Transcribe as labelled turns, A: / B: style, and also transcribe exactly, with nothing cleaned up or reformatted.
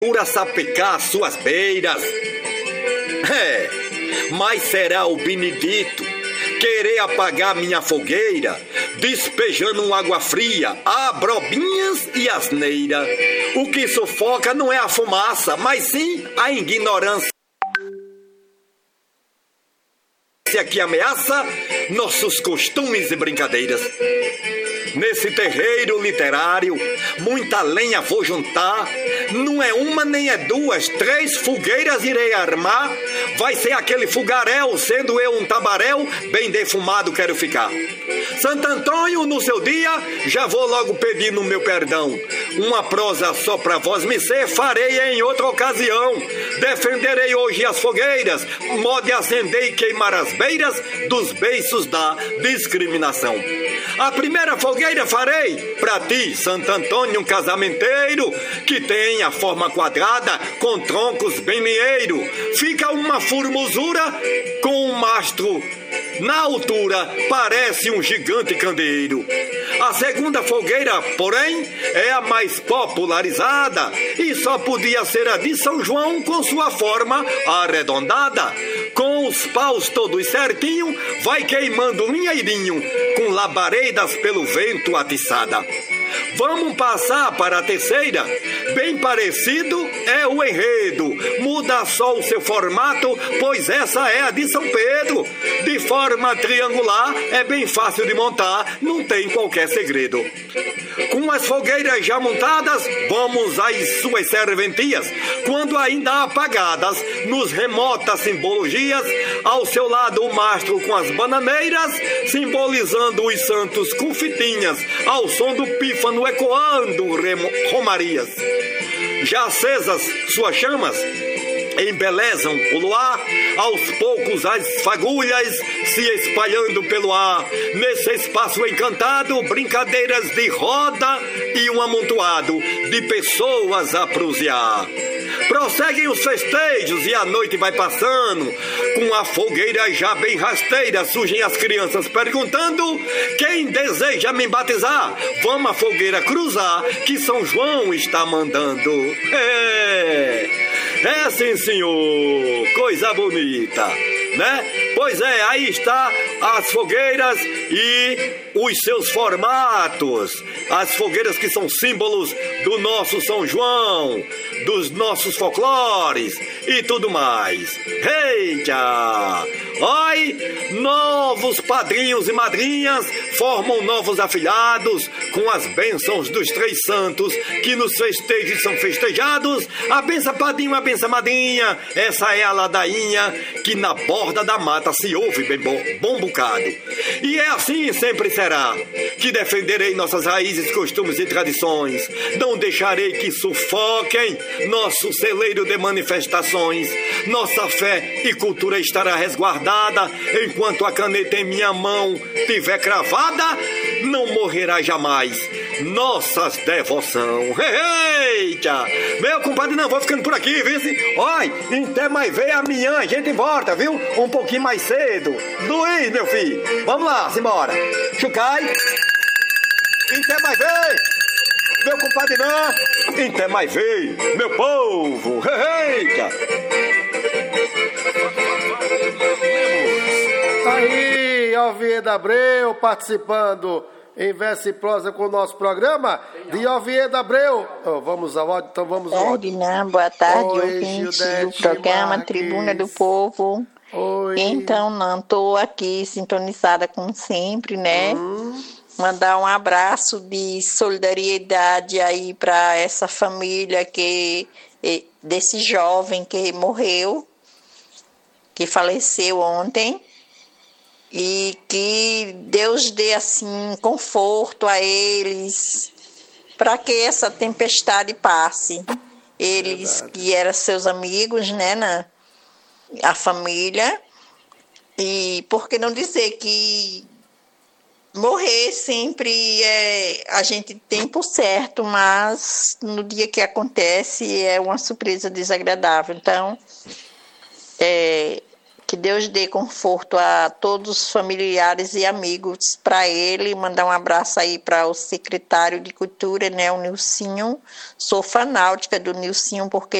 A: Para sapecar suas beiras. É, mas será o Benedito querer apagar minha fogueira, despejando água fria, abrobinhas e asneira. O que sufoca não é a fumaça, mas sim a ignorância que ameaça nossos costumes e brincadeiras. Nesse terreiro literário, muita lenha vou juntar. Não é uma nem é duas, três fogueiras irei armar. Vai ser aquele fogaréu, sendo eu um tabaréu, bem defumado quero ficar. Santo Antônio, no seu dia, já vou logo pedir no meu perdão. Uma prosa só pra vós me ser, farei em outra ocasião. Defenderei hoje as fogueiras, mode acender e queimar as beiras dos beiços da discriminação. A primeira fogueira farei pra ti, Santo Antônio, um casamenteiro que tem a forma quadrada com troncos bem lieiro. Fica uma formosura com um mastro na altura, parece um gigante candeeiro. A segunda fogueira, porém, é a mais popularizada e só podia ser a de São João com sua forma arredondada. Com os paus todos certinho, vai queimando linheirinho, com labaredas pelo vento atiçada. Vamos passar para a terceira. Bem parecido é o enredo, muda só o seu formato, pois essa é a de São Pedro. De forma triangular, é bem fácil de montar, não tem qualquer segredo. Com as fogueiras já montadas, vamos às suas serventias, quando ainda apagadas, nos remotas simbologias, ao seu lado o mastro com as bananeiras, simbolizando os santos com fitinhas, ao som do pífano ecoando romarias. Já acesas suas chamas, embelezam o luar, aos poucos as fagulhas se espalhando pelo ar. Nesse espaço encantado, brincadeiras de roda e um amontoado de pessoas a prusear. Prosseguem os festejos e a noite vai passando, com a fogueira já bem rasteira, surgem as crianças perguntando: quem deseja me batizar? Vamos a fogueira cruzar, que São João está mandando. É, é sim, senhor, coisa bonita, né? Pois é, aí está as fogueiras e os seus formatos. As fogueiras que são símbolos do nosso São João, dos nossos folclores e tudo mais. Eita! Oi, novos padrinhos e madrinhas formam novos afilhados com as bênçãos dos três santos que nos festejos são festejados. A benção padrinho, a benção madrinha, essa é a ladainha que na borda da mata se ouve bem bom, bom bocado. E é assim sempre será, que defenderei nossas raízes, costumes e tradições. Não deixarei que sufoquem nosso celeiro de manifestações. Nossa fé e cultura estará resguardada enquanto a caneta em minha mão tiver cravada, não morrerá jamais nossas devoção. Eita! Meu compadre, não vou ficando por aqui, viu? Olha, até mais ver amanhã a gente volta, viu? Um pouquinho mais cedo. Luiz, meu filho, vamos lá, simbora. Chucai. Até mais ver. Meu compadre, não. Até mais ver, meu povo. Eita!
B: Tá aí, Oviedo Abreu participando em Verso e Prosa com o nosso programa de Oviedo Abreu. Oh, vamos ao áudio, então vamos ao áudio.
C: Ferdinand, boa tarde, ouvinte do programa Marques. Tribuna do Povo.
B: Oi.
C: Então, não, estou aqui sintonizada como sempre, né?
B: Hum.
C: Mandar um abraço de solidariedade aí para essa família que desse jovem que morreu, que faleceu ontem. E que Deus dê, assim, conforto a eles, para que essa tempestade passe. Eles Verdade. Que eram seus amigos, né, na, a família. E por que não dizer que morrer sempre é, a gente tem por certo, mas no dia que acontece é uma surpresa desagradável. Então, é... Que Deus dê conforto a todos os familiares e amigos para ele. Mandar um abraço aí para o secretário de Cultura, né, o Nilcinho. Sou fanática do Nilcinho porque